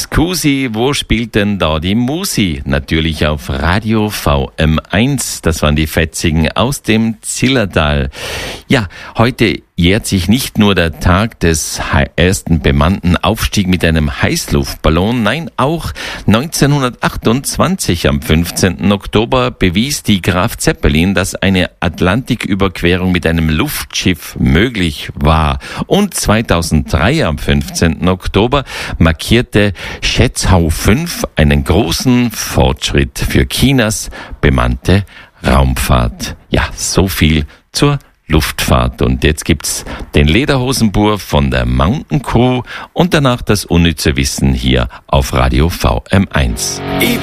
Scusi, wo spielt denn da die Musi? Natürlich auf Radio VM1. Das waren die Fetzigen aus dem Zillertal. Ja, heute jährt sich nicht nur der Tag des ersten bemannten Aufstiegs mit einem Heißluftballon, nein, auch 1928 am 15. Oktober bewies die Graf Zeppelin, dass eine Atlantiküberquerung mit einem Luftschiff möglich war. Und 2003 am 15. Oktober markierte Schätzhau 5 einen großen Fortschritt für Chinas bemannte Raumfahrt. Ja, so viel zur Luftfahrt. Und jetzt gibt's den Lederhosenbur von der Mountain Crew und danach das unnütze Wissen hier auf Radio VM1.